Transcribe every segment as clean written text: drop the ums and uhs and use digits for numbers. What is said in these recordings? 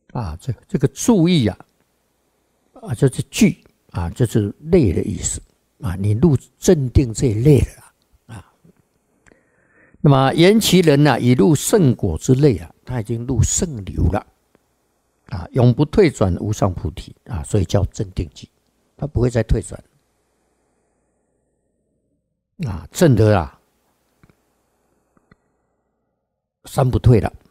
这个注意就是惧就是累的意思你入镇定这一类的那么言其人已入圣果之类他已经入圣流了永不退转无上菩提所以叫镇定记，他不会再退转证得三不退了。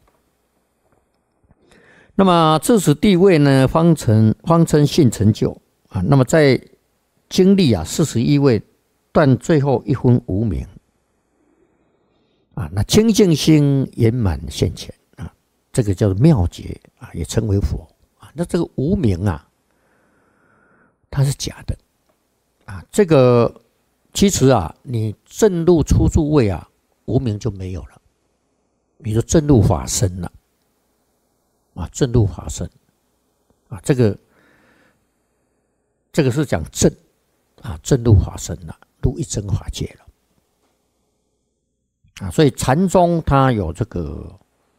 那么至此地位呢，方称性成就那么在经历41位断最后一分无明那清净心圆满现前这个叫做妙觉也称为佛那这个无明它是假的这个其实你证入初住位无明就没有了。比如说证入法身了证入法身这个是讲证证入法身了，入一真法界了所以禅宗它有这个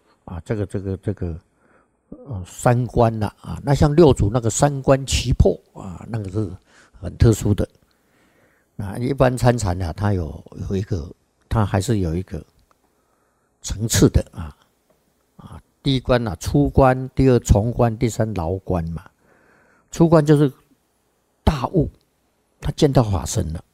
三观那像六祖那个三观齐破那个是很特殊的一般参禅它有一个，它还是有一个层次的第一关初观，第二重观，第三牢观嘛。初观就是大悟，他见到法身了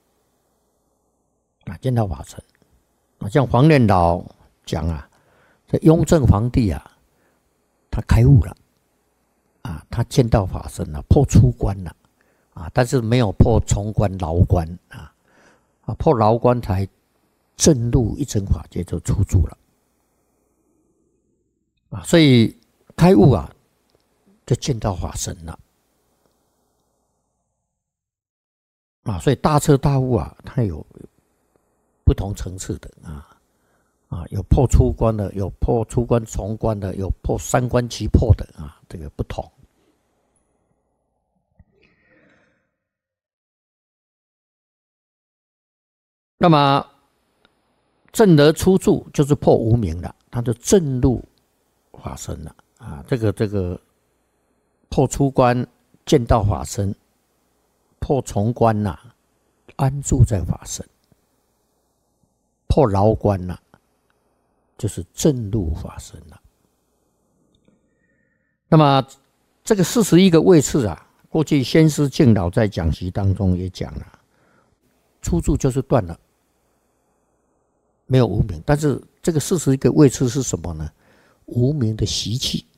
见到法身像黄念老讲这雍正皇帝他开悟了他见到法身了，破初观了但是没有破重观牢观破牢观才证入一真法界就出住了所以开悟就见到法身了所以大彻大悟它有不同层次的有破初观的，有破初观重观的，有破三观齐破的这个不同。那么证得初住就是破无明了，他就证入法身了这个破初观见到法身，破重观安住在法身，破牢观就是证入法身了。那么这个41个位次过去先师敬老在讲习当中也讲了，初住就是断了，没有无明。但是这个41个位次是什么呢？无明的习气。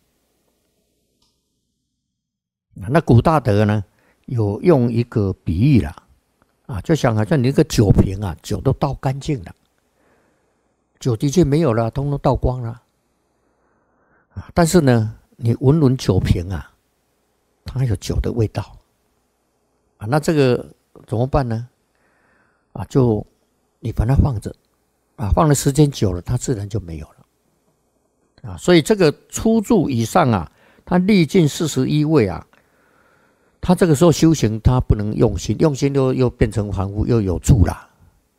那古大德呢有用一个比喻啦就想好像你一个酒瓶酒都倒干净了，酒的确没有了，通通倒光了但是呢你闻闻酒瓶它有酒的味道那这个怎么办呢就你把它放着放的时间久了，它自然就没有了所以这个初住以上它历尽41位他这个时候修行，他不能用心，用心又变成凡夫，又有住了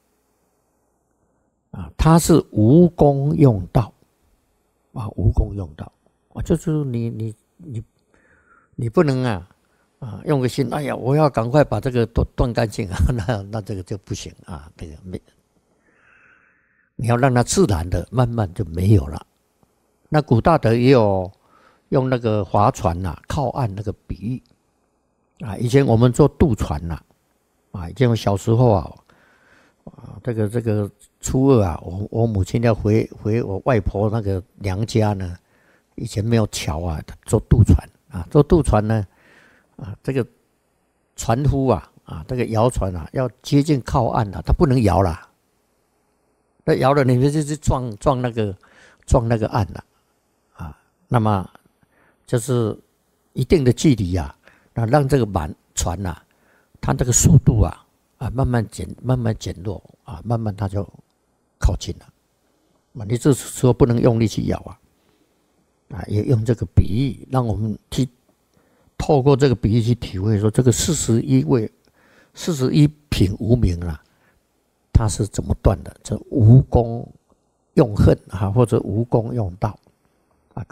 他是无功用道无功用道就是你不能用个心，哎呀，我要赶快把这个断干净那这个就不行这个没，你要让它自然的慢慢就没有了。那古大德也有用那个划船靠岸那个比喻以前我们做渡船以前我小时候这个初二我母亲要回我外婆那个娘家呢，以前没有桥做渡船做渡船呢这个船夫这个摇船要接近靠岸他不能摇了，那摇了你们就是撞那个岸了那么就是一定的距离那让这个船它这个速度慢慢减弱慢慢它就靠近了你这时候不能用力去摇也用这个比喻让我们去透过这个比喻去体会说这个41品无明它是怎么断的，这无功用恨或者无功用道